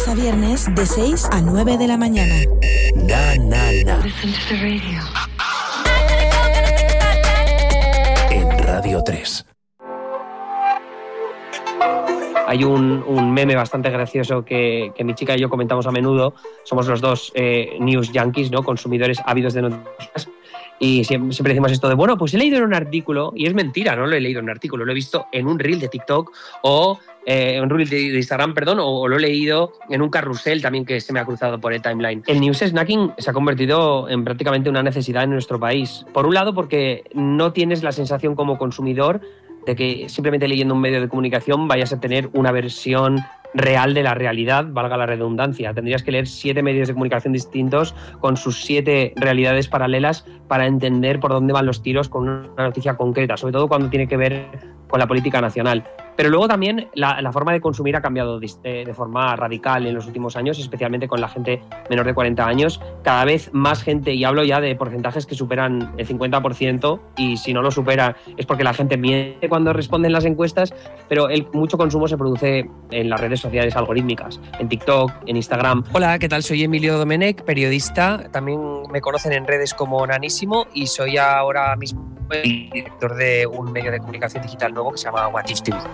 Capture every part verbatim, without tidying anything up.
lunes a viernes de seis a nueve de la mañana. Na, na, na. Listen to the radio. En Radio tres. Hay un, un meme bastante gracioso que, que mi chica y yo comentamos a menudo. Somos los dos eh, news junkies, ¿no? Consumidores ávidos de noticias. Y siempre, siempre decimos esto de, bueno, pues he leído en un artículo, y es mentira, no lo he leído en un artículo, lo he visto en un reel de TikTok o eh, en un reel de, de Instagram, perdón, o, o lo he leído en un carrusel también que se me ha cruzado por el timeline. El news snacking se ha convertido en prácticamente una necesidad en nuestro país. Por un lado, porque no tienes la sensación como consumidor de que simplemente leyendo un medio de comunicación vayas a tener una versión real de la realidad, valga la redundancia. Tendrías que leer siete medios de comunicación distintos con sus siete realidades paralelas para entender por dónde van los tiros con una noticia concreta, sobre todo cuando tiene que ver con la política nacional. Pero luego también la, la forma de consumir ha cambiado de, de forma radical en los últimos años, especialmente con la gente menor de cuarenta años. Cada vez más gente, y hablo ya de porcentajes que superan el cincuenta por ciento, y si no lo supera es porque la gente miente cuando responden las encuestas, pero el mucho consumo se produce en las redes sociales algorítmicas, en TikTok, en Instagram. Hola, ¿qué tal? Soy Emilio Domenech, periodista. También me conocen en redes como Nanísimo y soy ahora mismo el director de un medio de comunicación digital nuevo que se llama What If T V.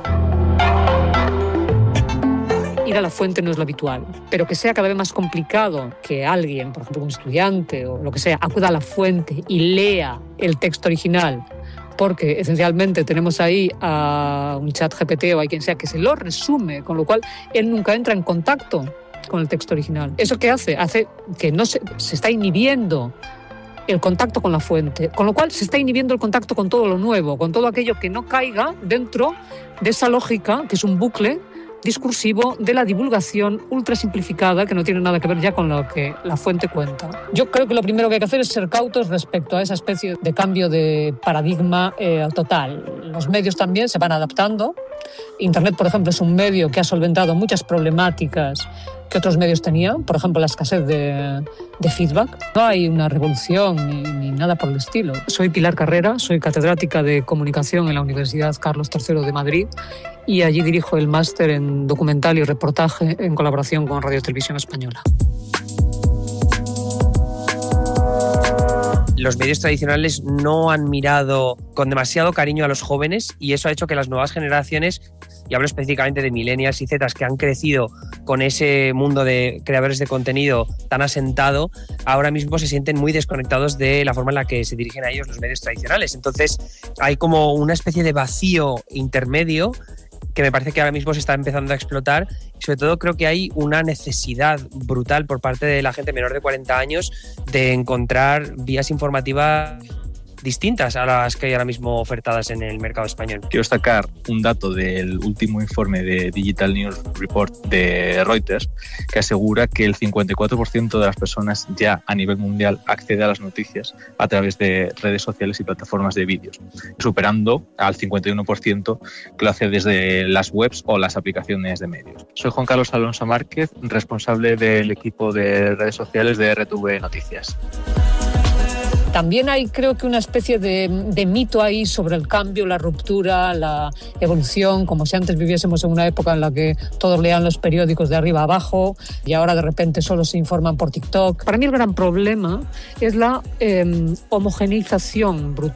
Ir a la fuente no es lo habitual, pero que sea cada vez más complicado que alguien, por ejemplo un estudiante o lo que sea, acuda a la fuente y lea el texto original, porque esencialmente tenemos ahí a un chat G P T o a quien sea que se lo resume, con lo cual él nunca entra en contacto con el texto original. ¿Eso qué hace? Hace que no se, se está inhibiendo el contacto con la fuente, con lo cual se está inhibiendo el contacto con todo lo nuevo, con todo aquello que no caiga dentro de esa lógica, que es un bucle discursivo de la divulgación ultra simplificada que no tiene nada que ver ya con lo que la fuente cuenta. Yo creo que lo primero que hay que hacer es ser cautos respecto a esa especie de cambio de paradigma eh, total. Los medios también se van adaptando. Internet, por ejemplo, es un medio que ha solventado muchas problemáticas que otros medios tenían, por ejemplo, la escasez de, de feedback. No hay una revolución ni, ni nada por el estilo. Soy Pilar Carrera, soy catedrática de Comunicación en la Universidad Carlos tercero de Madrid y allí dirijo el máster en documental y reportaje en colaboración con Radio Televisión Española. Los medios tradicionales no han mirado con demasiado cariño a los jóvenes y eso ha hecho que las nuevas generaciones, y hablo específicamente de millennials y zetas que han crecido con ese mundo de creadores de contenido tan asentado, ahora mismo se sienten muy desconectados de la forma en la que se dirigen a ellos los medios tradicionales. Entonces hay como una especie de vacío intermedio que me parece que ahora mismo se está empezando a explotar. Y sobre todo creo que hay una necesidad brutal por parte de la gente menor de cuarenta años de encontrar vías informativas distintas a las que hay ahora mismo ofertadas en el mercado español. Quiero destacar un dato del último informe de Digital News Report de Reuters que asegura que el cincuenta y cuatro por ciento de las personas ya a nivel mundial accede a las noticias a través de redes sociales y plataformas de vídeos, superando al cincuenta y uno por ciento que lo hace desde las webs o las aplicaciones de medios. Soy Juan Carlos Alonso Márquez, responsable del equipo de redes sociales de R T V Noticias. También hay, creo que, una especie de, de mito ahí sobre el cambio, la ruptura, la evolución, como si antes viviésemos en una época en la que todos leían los periódicos de arriba a abajo y ahora de repente solo se informan por TikTok. Para mí el gran problema es la eh, homogeneización brutal